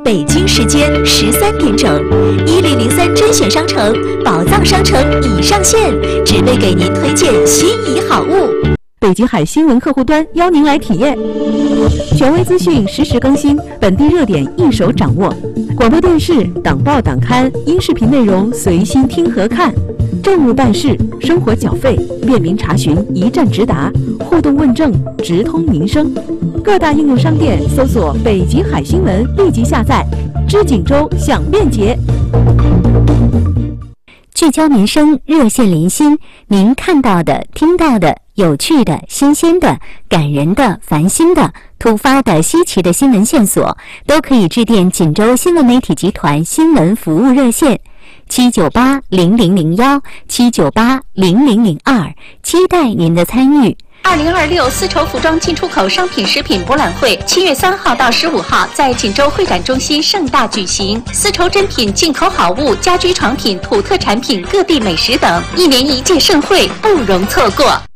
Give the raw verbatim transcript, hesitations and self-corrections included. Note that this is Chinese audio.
北京时间十三点整，一零零三甄选商城宝藏商城已上线，只为给您推荐心仪好物。 北极海新闻客户端邀您来体验，权威资讯实时更新，本地热点一手掌握。广播电视、党报党刊、音视频内容随心听和看，政务办事、生活缴费便民查询一站直达，互动问政直通民生。各大应用商店搜索北极海新闻，立即下载。知锦州享便捷。 聚焦民生，热线连心，您看到的、听到的、有趣的、新鲜的、感人的、烦心的、突发的、稀奇的新闻线索，都可以致电锦州新闻媒体集团新闻服务热线七九八零零零幺七九八零零零二，期待您的参与。 二零二六丝绸服装进出口商品食品博览会七月三号到十五号在锦州会展中心盛大举行，丝绸珍品、进口好物、家居床品、土特产品、各地美食等，一年一届盛会不容错过。